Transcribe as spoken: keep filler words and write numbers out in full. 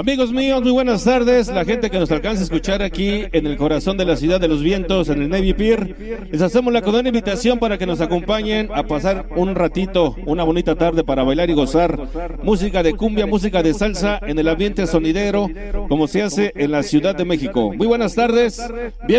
Amigos míos, muy buenas tardes. La gente que nos alcanza a escuchar aquí en el corazón de la ciudad de los vientos, en el Navy Pier, les hacemos la cordial invitación para que nos acompañen a pasar un ratito, una bonita tarde para bailar y gozar. Música de cumbia, música de salsa en el ambiente sonidero, como se hace en la Ciudad de México. Muy buenas tardes. Bien